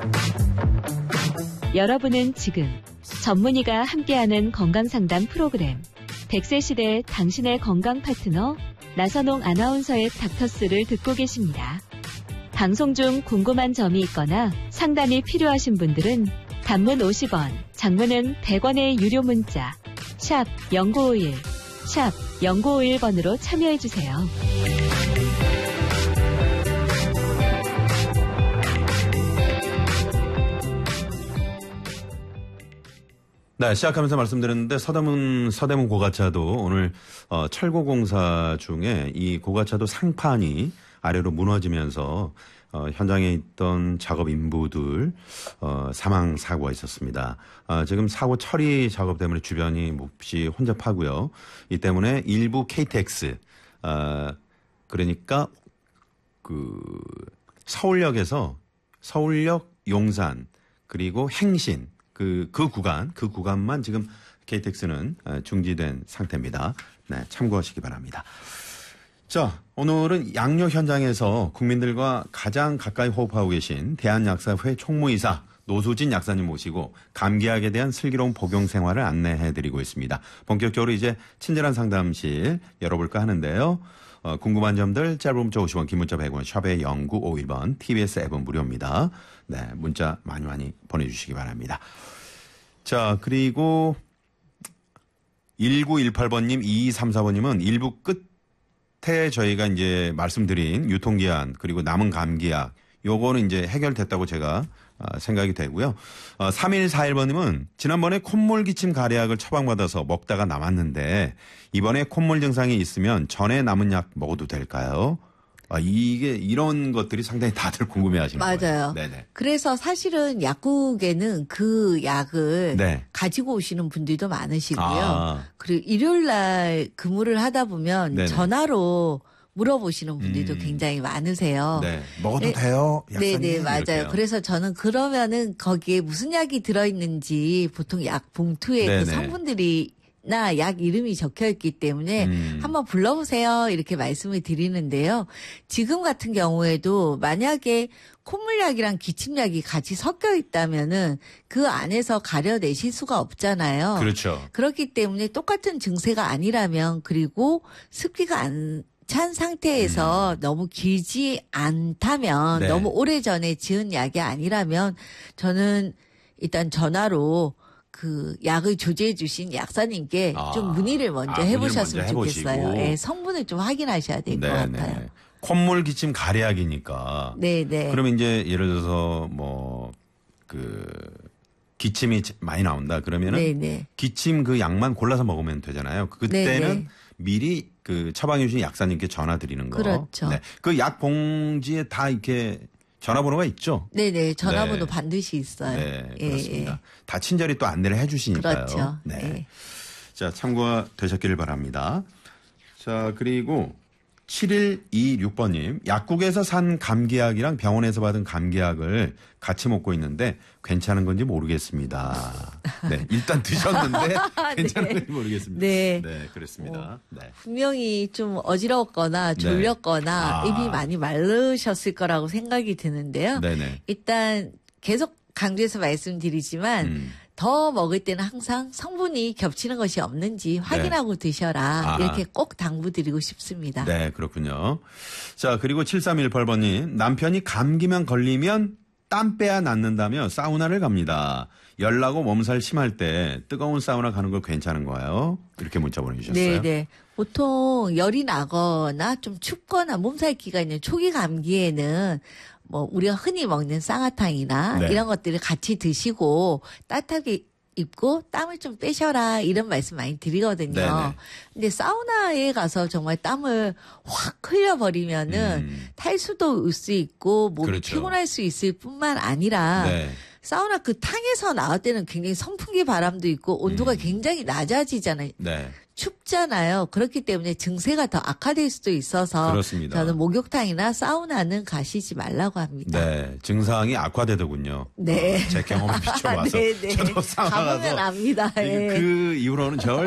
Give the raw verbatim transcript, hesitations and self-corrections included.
여러분은 지금 전문의가 함께하는 건강상담 프로그램 백 세 시대 당신의 건강 파트너 나선홍 아나운서의 닥터스를 듣고 계십니다. 방송 중 궁금한 점이 있거나 상담이 필요하신 분들은 단문 오십 원, 장문은 백 원의 유료 문자 샵 공구오일, 샵 공구오일 번으로 참여해주세요. 네, 시작하면서 말씀드렸는데 서대문 서대문 고가차도 오늘 어, 철고공사 중에 이 고가차도 상판이 아래로 무너지면서 어, 현장에 있던 작업 인부들 어, 사망 사고가 있었습니다. 어, 지금 사고 처리 작업 때문에 주변이 몹시 혼잡하고요. 이 때문에 일부 케이티엑스 어, 그러니까 그 서울역에서 서울역 용산 그리고 행신 그, 그 구간, 그 구간만 지금 케이티엑스는 중지된 상태입니다. 네, 참고하시기 바랍니다. 자, 오늘은 양료 현장에서 국민들과 가장 가까이 호흡하고 계신 대한약사회 총무이사 노수진 약사님 모시고 감기약에 대한 슬기로운 복용 생활을 안내해드리고 있습니다. 본격적으로 이제 친절한 상담실 열어볼까 하는데요. 어, 궁금한 점들 짧은 문자 오십 원, 긴 문자 백 원, 샵의 공구오일 번, 티비에스 앱은 무료입니다. 네, 문자 많이 많이 보내주시기 바랍니다. 자, 그리고 일구일팔 번님, 이이삼사 번님은 일부 끝에 저희가 이제 말씀드린 유통기한 그리고 남은 감기약 요거는 이제 해결됐다고 제가 생각이 되고요. 삼일사일 번님은 지난번에 콧물 기침 가래약을 처방받아서 먹다가 남았는데 이번에 콧물 증상이 있으면 전에 남은 약 먹어도 될까요? 아, 이게 이런 것들이 상당히 다들 궁금해하시는 거예요. 맞아요. 네네. 그래서 사실은 약국에는 그 약을 네. 가지고 오시는 분들도 많으시고요. 아. 그리고 일요일 날 근무를 하다 보면 네네. 전화로 물어보시는 분들도 음. 굉장히 많으세요. 네. 먹어도 네. 돼요? 약사님? 네네, 맞아요. 이렇게요. 그래서 저는 그러면은 거기에 무슨 약이 들어있는지 보통 약 봉투에 네네. 그 성분들이 나 약 이름이 적혀 있기 때문에 음. 한번 불러보세요 이렇게 말씀을 드리는데요. 지금 같은 경우에도 만약에 콧물약이랑 기침약이 같이 섞여 있다면은 그 안에서 가려내실 수가 없잖아요. 그렇죠. 그렇기 때문에 똑같은 증세가 아니라면 그리고 습기가 안 찬 상태에서 음. 너무 길지 않다면 네. 너무 오래전에 지은 약이 아니라면 저는 일단 전화로 그 약을 조제해 주신 약사님께 아. 좀 문의를 먼저 아, 해보셨으면 문의를 먼저 좋겠어요. 예, 성분을 좀 확인하셔야 될 것 같아요. 콧물 기침 가래약이니까. 네네. 그러면 이제 예를 들어서 뭐 그 기침이 많이 나온다 그러면은 네네. 기침 그 약만 골라서 먹으면 되잖아요. 그때는 네네. 미리 그 처방해 주신 약사님께 전화 드리는 거. 그렇죠. 네. 그 약 봉지에 다 이렇게 전화번호가 있죠? 네네. 전화번호 네. 반드시 있어요. 네, 예, 그렇습니다. 예. 다 친절히 또 안내를 해 주시니까요. 그렇죠. 네. 예. 자, 참고가 되셨기를 바랍니다. 자, 그리고 칠일이육 번님. 약국에서 산 감기약이랑 병원에서 받은 감기약을 같이 먹고 있는데 괜찮은 건지 모르겠습니다. 네, 일단 드셨는데 괜찮은 네. 건지 모르겠습니다. 네. 네, 그렇습니다. 네. 분명히 좀 어지러웠거나 졸렸거나 네. 아. 입이 많이 마르셨을 거라고 생각이 드는데요. 네네. 일단 계속 강조해서 말씀드리지만 음. 더 먹을 때는 항상 성분이 겹치는 것이 없는지 확인하고 드셔라. 아. 이렇게 꼭 당부드리고 싶습니다. 네, 그렇군요. 자, 그리고 칠삼일팔 번님. 남편이 감기만 걸리면 땀 빼야 낫는다며 사우나를 갑니다. 열나고 몸살 심할 때 뜨거운 사우나 가는 거 괜찮은 거예요? 이렇게 문자 보내주셨어요. 네네. 보통 열이 나거나 좀 춥거나 몸살기가 있는 초기 감기에는 뭐 우리가 흔히 먹는 쌍화탕이나 네. 이런 것들을 같이 드시고 따뜻하게 입고 땀을 좀 빼셔라 이런 말씀 많이 드리거든요. 네네. 근데 사우나에 가서 정말 땀을 확 흘려버리면은 음. 탈수도 올 수 있고 몸이 그렇죠. 피곤할 수 있을 뿐만 아니라 네. 사우나 그 탕에서 나올 때는 굉장히 선풍기 바람도 있고 온도가 음. 굉장히 낮아지잖아요. 네. 춥잖아요. 그렇기 때문에 증세가 더 악화될 수도 있어서 그렇습니다. 저는 목욕탕이나 사우나는 가시지 말라고 합니다. 네. 증상이 악화되더군요. 네. 어, 제 경험에 비춰봐서. 네, 네. 저도 사우나 가보면 가서 압니다. 예. 그 이후로는 절